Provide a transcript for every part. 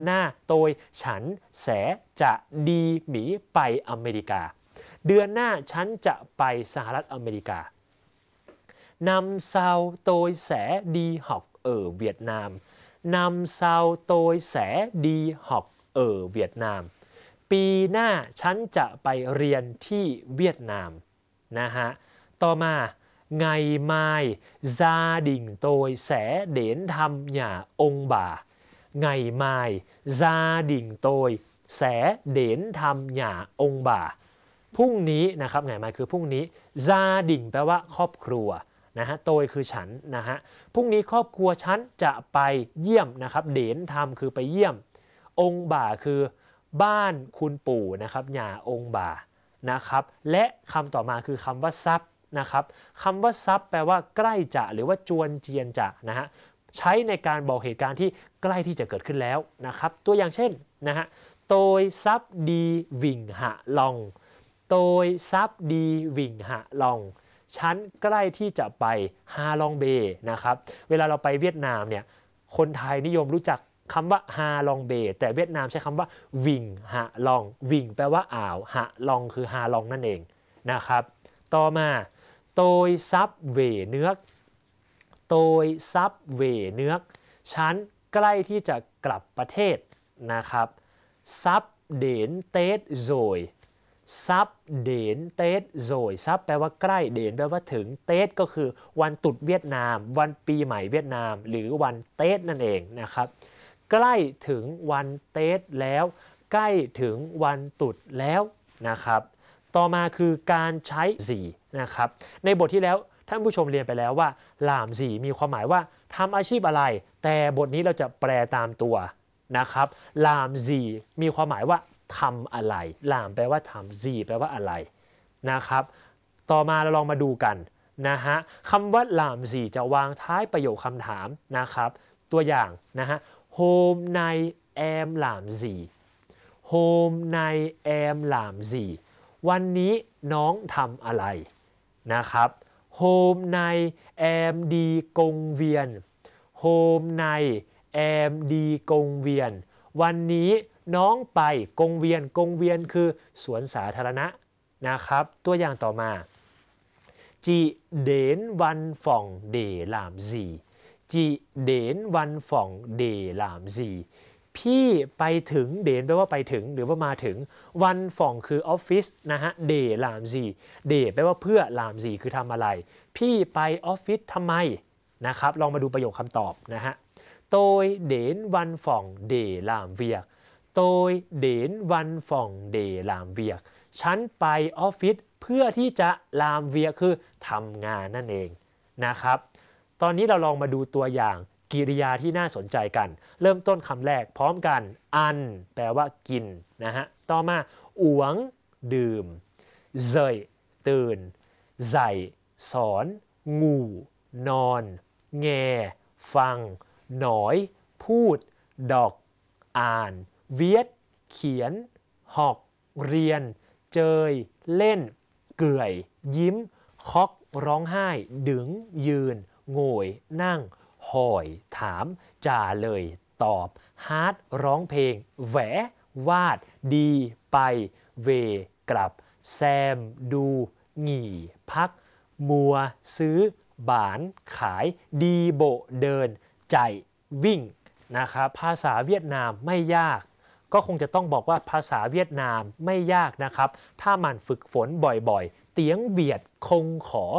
หน้าโดยฉันแสจะดีหมีไปอเมริกาเดือนหน้าฉันจะไปสหรัฐอเมริกานำเซาโดยแสดีหอกเวียดนามนำเซาโดยแสดีหอกเวียดนามปีหน้าฉันจะไปเรียนที่เวียดนามนะฮะต่อมาไงไม้ซาดิ่งโดยแสเด่นทำหย่าองบ่าไงไม้ซาดิ่งโดยแสเด่นทำหย่าองบ่าพรุ่งนี้นะครับไงไม้คือพรุ่งนี้ซาดิ่งแปลว่าครอบครัวนะฮะโดยคือฉันนะฮะพรุ่งนี้ครอบครัวฉันจะไปเยี่ยมนะครับเด่นทำคือไปเยี่ยมองบ่าคือบ้านคุณปู่นะครับหย่าองบ่านะครับและคำต่อมาคือคำว่าซับนะครับคำว่าซับแปลว่าใกล้จะหรือว่าจวนเจียนจะนะฮะใช้ในการบอกเหตุการณ์ที่ใกล้ที่จะเกิดขึ้นแล้วนะครับตัวอย่างเช่นนะฮะโดยซับดีวิ่งหะลองโดยซับดีวิ่งหะลองฉันใกล้ที่จะไปฮาลองเบนะครับเวลาเราไปเวียดนามเนี่ยคนไทยนิยมรู้จักคำว่าฮาลองเบแต่เวียดนามใช้คำว่าวิงฮะลองวิงแปลว่าอ่าวฮะลองคือฮาลองนั่นเองนะครับต่อมาโดยซับเวเนื้อโดยซับเวเนื้อฉันใกล้ที่จะกลับประเทศนะครับซับเดนเตสโซยซับเดนเตสโซยซับแปลว่าใกล้เดนแปลว่าถึงเตสก็คือวันตรุษเวียดนามวันปีใหม่เวียดนามหรือวันเตสนั่นเองนะครับใกล้ถึงวันเตสแล้วใกล้ถึงวันตรุษแล้วนะครับต่อมาคือการใช้สีนะครับในบทที่แล้วท่านผู้ชมเรียนไปแล้วว่าหลามสีมีความหมายว่าทำอาชีพอะไรแต่บทนี้เราจะแปลตามตัวนะครับหลามสีมีความหมายว่าทำอะไรหลามแปลว่าทำสีแปลว่าอะไรนะครับต่อมาเราลองมาดูกันนะฮะคำว่าหลามสีจะวางท้ายประโยคคำถามนะครับตัวอย่างนะฮะโฮมในแอมหลามสีโฮมในแอมหลามสีวันนี้น้องทำอะไรนะครับโฮมในแอมดีกงเวียนโฮมในแอมดีกงเวียนวันนี้น้องไปกงเวียนกงเวียนคือสวนสาธารณะนะครับตัวอย่างต่อมาจีเดนวันฝ่องเดหลามซีจีเดนวันฝ่องเดหลามซีพี่ไปถึงเดนแปลว่าไปถึงหรือว่ามาถึงวันฝ่องคือออฟฟิศนะฮะเดหลามซีเดแปลว่าเพื่อหลามซีคือทำอะไรพี่ไปออฟฟิศทำไมนะครับลองมาดูประโยคคำตอบนะฮะโดยเดนวันฝ่องเดหลามเวียกโดยเดนวันฝ่องเดหลามเวียกฉันไปออฟฟิศเพื่อที่จะลามเวียคือทำงานนั่นเองนะครับตอนนี้เราลองมาดูตัวอย่างกริยาที่น่าสนใจกันเริ่มต้นคำแรกพร้อมกันอันแปลว่ากินนะฮะต่อมาอวงดื่มเซยตื่นใส่สอนงูนอนแงฟังหนอยพูดดอกอ่านเวียดเขียนหอกเรียนเจยเล่นเกื่อยยิ้มคอกร้องไห้ดึงยืนโง่ยนั่งหอยถามจ่าเลยตอบฮาร์ดร้องเพลงแหววาดดีไปเวกลับแซมดูหงี่พักมัวซื้อบานขายดีโบเดินใจวิ่งนะครับภาษาเวียดนามไม่ยากก็คงจะต้องบอกว่าภาษาเวียดนามไม่ยากนะครับถ้ามันฝึกฝนบ่อยๆเตียงเวียดคงขอ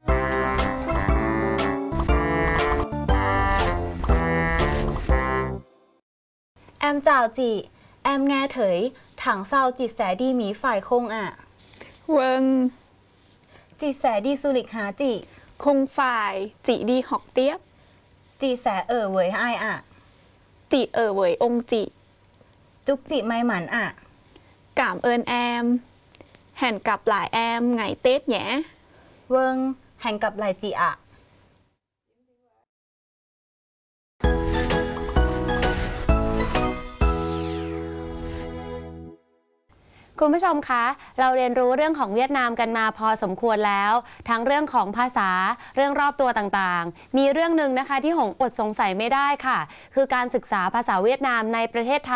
แอมจ่าวจีแอมแงเถยถังเศร้าจิตแสดีหมีฝ่ายคงอ่ะเวิงจิตแสดีสุลิกหาจีคงฝ่ายจีดีหอกเตี้ยบจีแสเวยไออ่ะจีเวยองจีจุกจิไม่หมันอ่ะกามเอินแอมแห่นกับหลายแอมไงเต๊ดแหนเวิงแห่งกับหลายจีอ่ะคุณผู้ชมคะเราเรียนรู้เรื่องของเวียดนามกันมาพอสมควรแล้วทั้งเรื่องของภาษาเรื่องรอบตัวต่างๆมีเรื่องหนึ่งนะคะที่หงอดสงสัยไม่ได้ค่ะคือการศึกษาภาษาเวียดนามในประเทศไทย